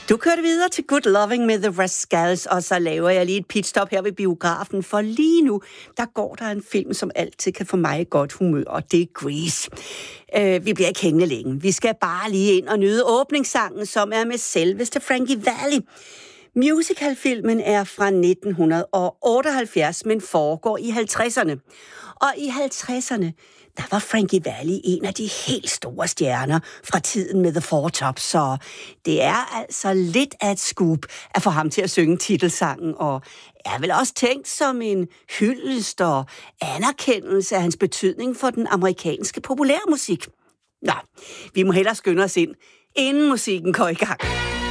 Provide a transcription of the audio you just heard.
Du kørte videre til Good Loving med The Rascals, og så laver jeg lige et pitstop her ved biografen, for lige nu, der går der en film, som altid kan få mig i godt humør, og det er Grease. Vi bliver ikke hængende længe. Vi skal bare lige ind og nyde åbningssangen, som er med selveste Frankie Valli. Musicalfilmen er fra 1978, men foregår i 50'erne. Og i 50'erne, der var Frankie Valli en af de helt store stjerner fra tiden med The Four Tops, så det er altså lidt af et scoop at få ham til at synge titelsangen, og er vel også tænkt som en hyldest og anerkendelse af hans betydning for den amerikanske populærmusik. Nå, vi må hellere skynde os ind, inden musikken går i gang.